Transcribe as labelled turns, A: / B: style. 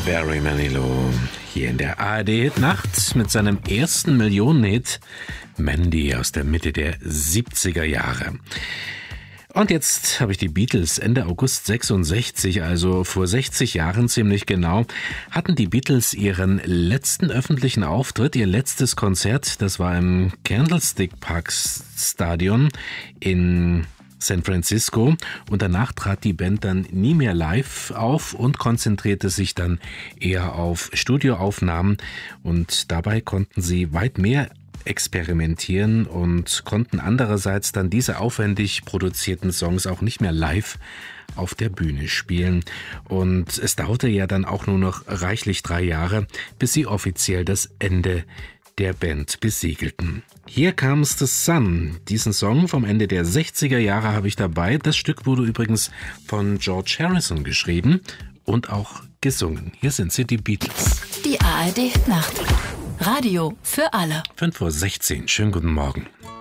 A: Barry Manilow hier in der ARD-Hit-Nacht mit seinem ersten Millionen-Hit Mandy aus der Mitte der 70er Jahre. Und jetzt habe ich die Beatles Ende August 66, also vor 60 Jahren ziemlich genau, hatten die Beatles ihren letzten öffentlichen Auftritt, ihr letztes Konzert. Das war im Candlestick Park Stadion in San Francisco, und danach trat die Band dann nie mehr live auf und konzentrierte sich dann eher auf Studioaufnahmen, und dabei konnten sie weit mehr experimentieren und konnten andererseits dann diese aufwendig produzierten Songs auch nicht mehr live auf der Bühne spielen. Und es dauerte ja dann auch nur noch reichlich 3 Jahre, bis sie offiziell das Ende der Band besiegelten. Here Comes the Sun. Diesen Song vom Ende der 60er Jahre habe ich dabei. Das Stück wurde übrigens von George Harrison geschrieben und auch gesungen. Hier sind sie, die Beatles.
B: Die ARD-Nacht. Radio für alle.
A: 5:16 Uhr. Schönen guten Morgen.